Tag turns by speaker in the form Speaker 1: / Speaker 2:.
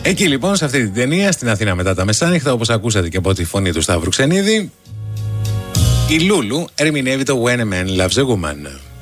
Speaker 1: Εκεί λοιπόν, σε αυτή την ταινία, στην Αθήνα μετά τα μεσάνυχτα, όπως ακούσατε και από τη φωνή του Σταύρου Ξενίδη, η Λούλου ερμηνεύει το When a Man Loves a Woman.